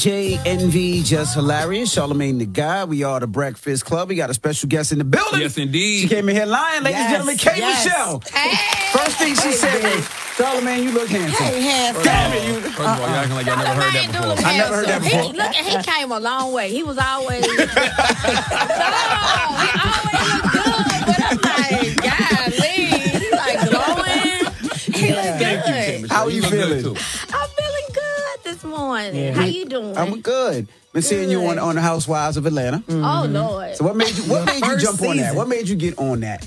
DJ Envy, Just Hilarious, Charlamagne the Guy. We are the Breakfast Club. We got a special guest in the building. Yes, indeed. She came in here lying, ladies and gentlemen. K. Michelle. Hey. First thing she said was, Charlamagne, you look handsome. Hey, handsome. Damn it, you. First of all, you acting like I never heard that before. I never heard that before. He came a long way. He was always he always looked good, but I'm like, golly, he like glowing. He look good. How are you feeling? I'm feeling good this morning. Yeah. How you doing? I'm good. Been seeing you on the Housewives of Atlanta. Oh Lord. So what made you jump on that? What made you get on that?